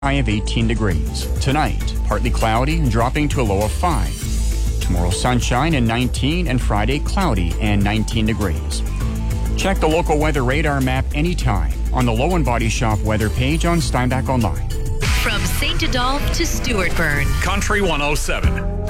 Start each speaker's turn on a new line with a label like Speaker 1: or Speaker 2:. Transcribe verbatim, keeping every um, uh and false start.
Speaker 1: high of eighteen degrees. Tonight, partly cloudy and dropping to a low of five. Tomorrow, sunshine and nineteen, and Friday, cloudy and nineteen degrees. Check the local weather radar map anytime on the Low and Body Shop weather page on Steinbach Online.
Speaker 2: From Saint Adolphe to Stewartburn.
Speaker 3: Country one oh seven.